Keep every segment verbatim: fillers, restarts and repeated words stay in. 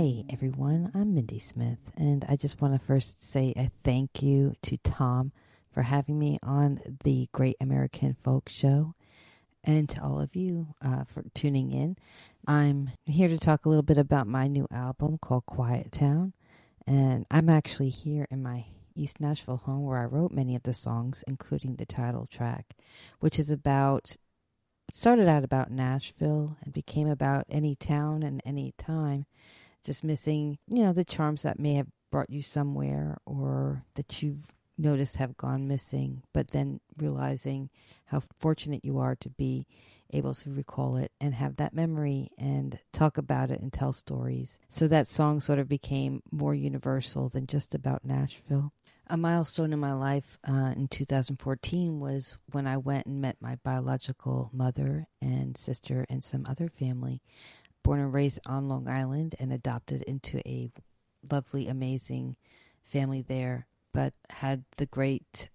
Hey everyone, I'm Mindy Smith, and I just want to first say a thank you to Tom for having me on the Great American Folk Show, and to all of you uh, for tuning in. I'm here to talk a little bit about my new album called Quiet Town, and I'm actually here in my East Nashville home where I wrote many of the songs, including the title track, which is about, it started out about Nashville and became about any town and any time, just missing, you know, the charms that may have brought you somewhere or that you've noticed have gone missing, but then realizing how fortunate you are to be able to recall it and have that memory and talk about it and tell stories. So that song sort of became more universal than just about Nashville. A milestone in my life uh, in two thousand fourteen was when I went and met my biological mother and sister and some other family, born and raised on Long Island and adopted into a lovely, amazing family there, but had the great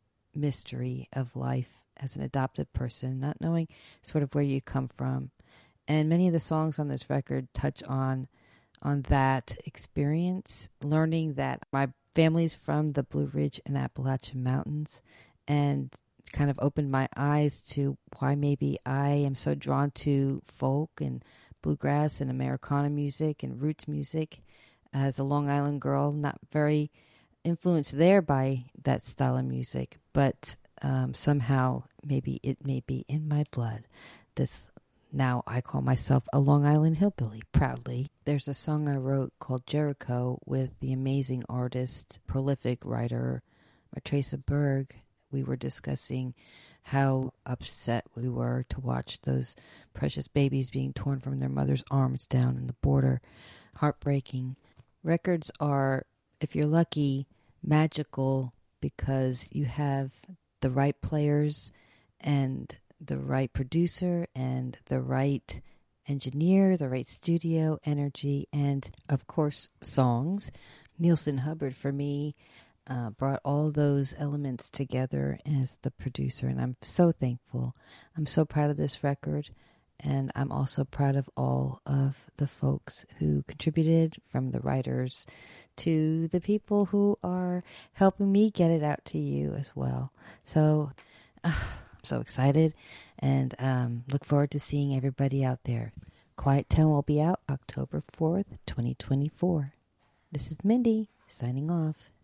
mystery of life as an adopted person, not knowing sort of where you come from. And many of the songs on this record touch on on that experience, learning that my family's from the Blue Ridge and Appalachian Mountains, and kind of opened my eyes to why maybe I am so drawn to folk and bluegrass and Americana music and roots music as a Long Island girl, not very influenced there by that style of music, but um, somehow maybe it may be in my blood. This now I call myself a Long Island hillbilly, proudly. There's a song I wrote called Jericho with the amazing artist, prolific writer, Matresa Berg. We were discussing how upset we were to watch those precious babies being torn from their mother's arms down in the border. Heartbreaking. Records are, if you're lucky, magical because you have the right players and the right producer and the right engineer, the right studio energy, and of course songs. Nielsen Hubbard for me uh, brought all those elements together as the producer, and I'm so thankful. I'm so proud of this record, and I'm also proud of all of the folks who contributed, from the writers to the people who are helping me get it out to you as well. So uh, I'm so excited and um, look forward to seeing everybody out there. Quiet Town will be out October fourth, twenty twenty-four. This is Mindy signing off.